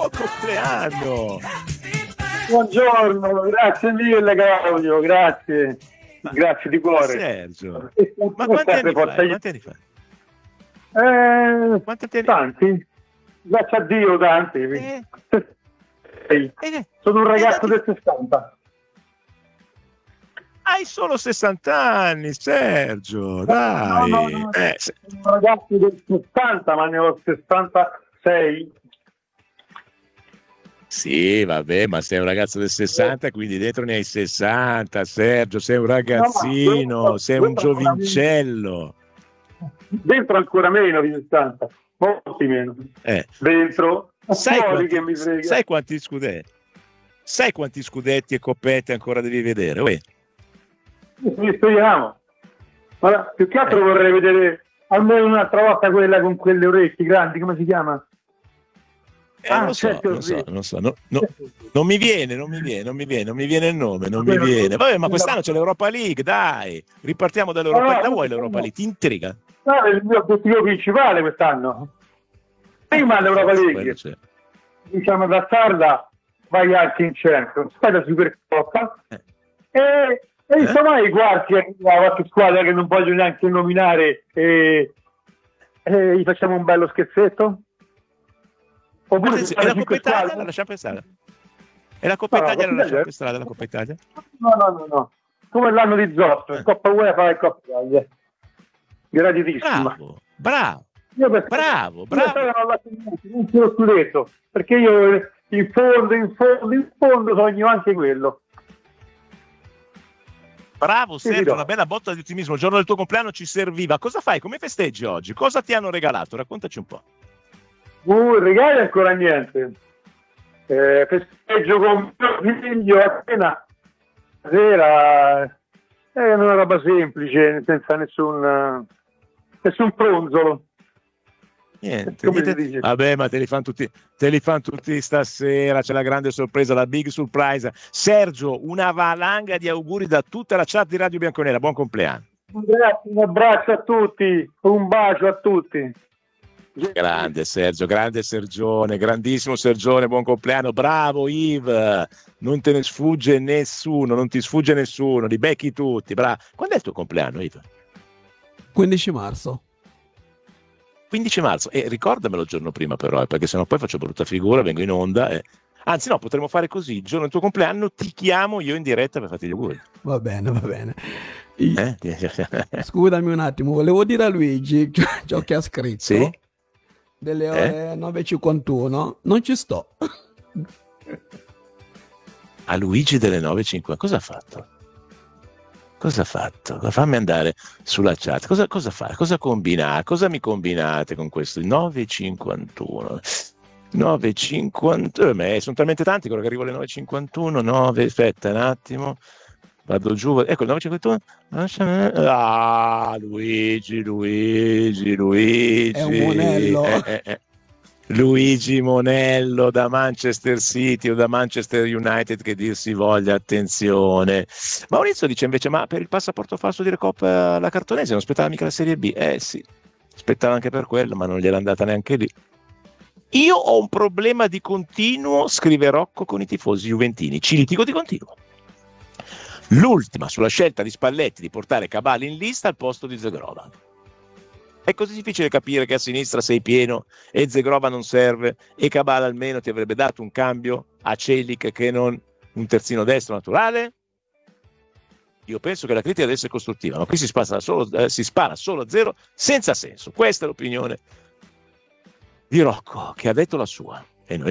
buon compleanno! Buongiorno, grazie mille Claudio, grazie di cuore. Sergio, ma quanti anni fa? Tanti, grazie a Dio tanti. Sono un ragazzo del 60. Hai solo 60 anni, Sergio, dai. No. Sono un ragazzo del 60, ma ne ho 66. Sì, vabbè, ma sei un ragazzo del 60, quindi dentro ne hai 60, Sergio, sei un ragazzino, sei un giovincello. Dentro ancora meno di 60, molti meno. Dentro, sai quanti scudetti e coppette ancora devi vedere? Mi speriamo. Ma più che altro vorrei vedere almeno un'altra volta quella con quelle orecchie grandi, come si chiama? Non mi viene il nome, non mi viene. Vabbè, ma quest'anno c'è l'Europa League, dai, ripartiamo dall'Europa League. La vuoi l'Europa League? Ti intriga? No, è il mio obiettivo principale quest'anno. Prima l'Europa League, diciamo da tarda vai anche in Champions, poi la Supercoppa e insomma i quarti qualche squadra che non voglio neanche nominare e gli facciamo un bello scherzetto. Oppure è la Coppa Italia, la lasciamo pensare. È la Coppa Italia, la lasciamo pensare della Coppa Italia? No. Come l'anno di Zotto, Coppa UEFA e Coppa Italia. Graditissima. Bravo. Non lo scudetto, perché io in fondo sogno anche quello. Bravo Sergio, una bella botta di ottimismo. Il giorno del tuo compleanno ci serviva. Cosa fai? Come festeggi oggi? Cosa ti hanno regalato? Raccontaci un po'. Regali ancora niente. Festeggio con mio figlio appena sera. È una roba semplice, senza nessun fronzolo. Niente. Vabbè, ma te li fanno tutti stasera. C'è la grande sorpresa, la big surprise. Sergio, una valanga di auguri da tutta la chat di Radio Bianconera. Buon compleanno. Grazie, un abbraccio a tutti, un bacio a tutti. Grande Sergio, grande Sergione, grandissimo Sergione, buon compleanno, bravo Yves, non te ne sfugge nessuno, non ti sfugge nessuno, li becchi tutti, bravo. Quando è il tuo compleanno, Yves? 15 marzo. 15 marzo, ricordamelo il giorno prima però, perché sennò poi faccio brutta figura, vengo in onda Anzi no, potremmo fare così, il giorno del tuo compleanno ti chiamo io in diretta per farti gli auguri. Va bene. Scusami un attimo, volevo dire a Luigi ciò che ha scritto. Sì? Delle ore 9:51, non ci sto. A Luigi delle 9:50, cosa ha fatto? Fammi andare sulla chat. Cosa fa? Cosa combina? Cosa mi combinate con questo? 9:51. 9:50. Sono talmente tanti che arrivo alle 9:51. Aspetta un attimo. Vado giù, ecco il 951. Luigi. È un monello. Luigi Monello da Manchester City o da Manchester United, che dir si voglia, attenzione. Maurizio dice invece, ma per il passaporto falso di Recop la Cartonese non aspettava mica la Serie B? Sì, aspettava anche per quello, ma non gliela andata neanche lì. Io ho un problema di continuo, scrive Rocco, con i tifosi juventini, ci litigo di continuo. L'ultima sulla scelta di Spalletti di portare Cabal in lista al posto di Zegrova. È così difficile capire che a sinistra sei pieno e Zegrova non serve e Cabal almeno ti avrebbe dato un cambio a Celik che non un terzino destro naturale? Io penso che la critica deve essere costruttiva, ma qui si spara solo a zero senza senso. Questa è l'opinione di Rocco, che ha detto la sua.